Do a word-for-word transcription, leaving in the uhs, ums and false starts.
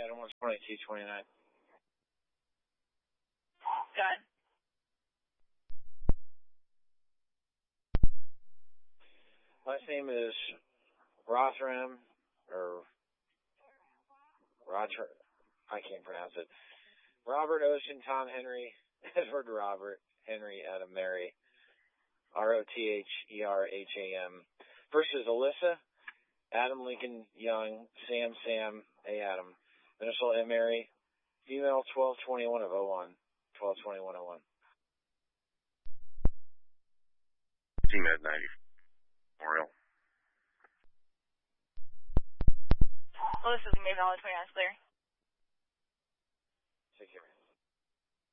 Adam one twenty-two twenty-nine. Got it. Last name is Rothram, or Roger, I can't pronounce it. Robert Ocean, Tom Henry, Edward Robert, Henry Adam Mary, R O T H E R H A M. First is Alyssa, Adam Lincoln Young, Sam Sam, A Adam, initial M Mary, female twelve twenty-one of oh one, twelve twenty-one oh one. G Med ninety. Memorial. Well, this is May Valley twenty-nine, clear.